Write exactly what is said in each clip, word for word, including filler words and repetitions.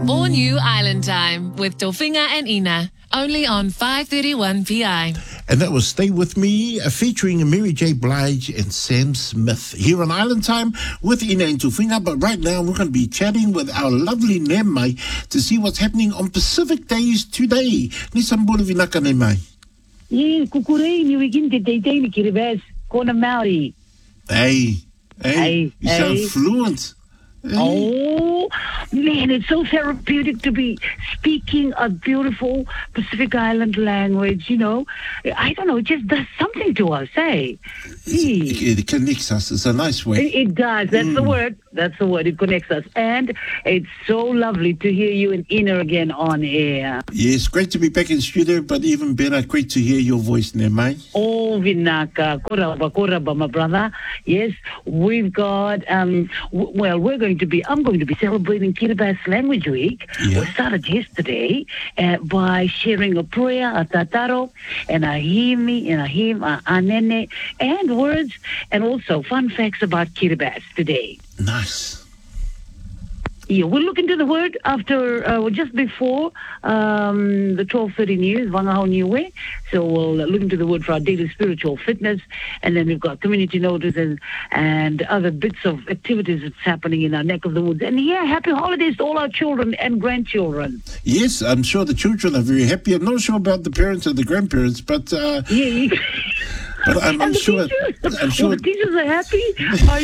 All new Island Time with Tofinga and Ina. Only on five thirty-one P I. And that was Stay With Me, uh, featuring Mary J. Blige and Sam Smith here on Island Time with Ina and Tofinga. But right now we're going to be chatting with our lovely Nemai to see what's happening on Pacific Days today. Ni sambura vinaka Nemai. Ye kukurei ni wikinte teitei ni Kiribati kona Maori. Hey, hey, Hey, you sound hey. fluent. Hey. Oh, man, it's so therapeutic to be speaking a beautiful Pacific Island language, you know. I don't know, it just does something to us, eh? It, it connects us. It's a nice way. It, it does. That's Mm. the word. That's the word. It connects us. And it's so lovely to hear you and Ina again on air. Yes, great to be back in studio, but even better, great to hear your voice, Nemai. Oh, Vinaka, koraba, koraba, my brother. Yes, we've got, um, w- well, we're going to be, I'm going to be celebrating Kiribati Language Week. Yeah. We started yesterday uh, by sharing a prayer, a tataro, and a himi, and a him, a anene, and words, and also fun facts about Kiribati today. Nice. Yeah, we'll look into the word after, uh, well, just before um, the twelve thirty news, Wangahau Niue. So we'll uh, look into the word for our daily spiritual fitness. And then we've got community notices and other bits of activities that's happening in our neck of the woods. And yeah, happy holidays to all our children and grandchildren. Yes, I'm sure the children are very happy. I'm not sure about the parents and the grandparents, but uh, Yeah, yeah. but I'm, I'm And the sure. teachers, I'm sure. well, the teachers are happy. I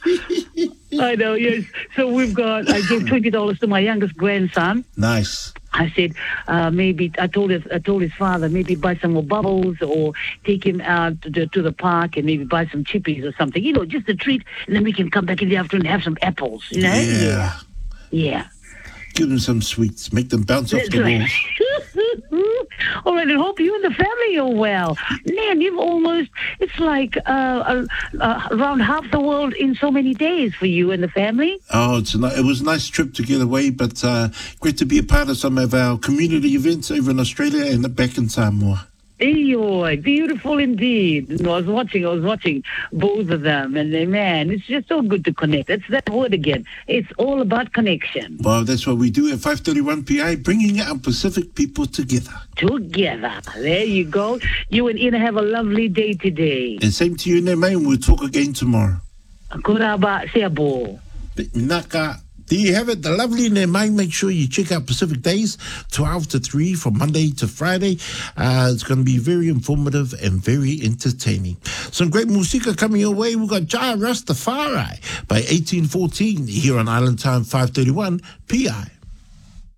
know. I know, yes. So we've got, I gave twenty dollars to my youngest grandson. Nice. I said, uh, maybe, I told his, I told his father, maybe buy some more bubbles or take him out to the, to the park and maybe buy some chippies or something, you know, just a treat. And then we can come back in the afternoon and have some apples, you know? Yeah. Yeah. Give them some sweets. Make them bounce off That's the right. walls. All right, I hope you and the family are well. Man, you've almost, it's like uh, uh, uh, around half the world in so many days for you and the family. Oh, it's a, ni- it was a nice trip to get away, but uh, great to be a part of some of our community events over in Australia and back in Samoa. Eyoy, beautiful indeed. No, I was watching, I was watching both of them, and they, man, it's just so good to connect. That's that word again. It's all about connection. Well, that's what we do at five thirty-one P I, bringing our Pacific people together. Together. There you go. You and Ina have a lovely day today. And same to you, Nemai, and we'll talk again tomorrow. Koraba seabo. Minaka. There you have it, the lovely Nemai. Make sure you check out Pacific Days, twelve to three from Monday to Friday. Uh, it's going to be very informative and very entertaining. Some great musica coming your way. We've got Jah Rastafari by eighteen fourteen here on Island Time five thirty-one P I.